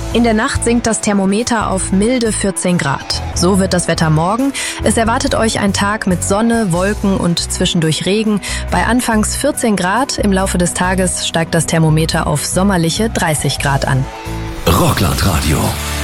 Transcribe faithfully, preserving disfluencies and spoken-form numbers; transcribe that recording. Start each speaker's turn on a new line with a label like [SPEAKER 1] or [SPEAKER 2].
[SPEAKER 1] In der Nacht sinkt das Thermometer auf milde vierzehn Grad. So wird das Wetter morgen. Es erwartet euch ein Tag mit Sonne, Wolken und zwischendurch Regen. Bei anfangs vierzehn Grad, im Laufe des Tages steigt das Thermometer auf sommerliche dreißig Grad an.
[SPEAKER 2] Rockland Radio.